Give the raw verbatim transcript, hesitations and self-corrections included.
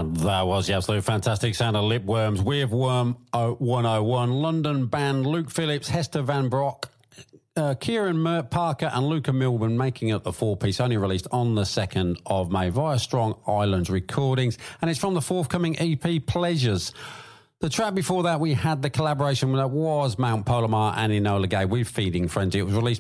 And that was the absolute fantastic sound of Lipworms with Worm one oh one. London band Luke Phillips, Hester Van Brock, uh, Kieran Mert Parker and Luca Milburn making it the four-piece, only released on the second of May via Strong Islands Recordings. And it's from the forthcoming E P Pleasures. The track before that, we had the collaboration that was Mount Polomar and Enola Gay with Feeding Frenzy. It was released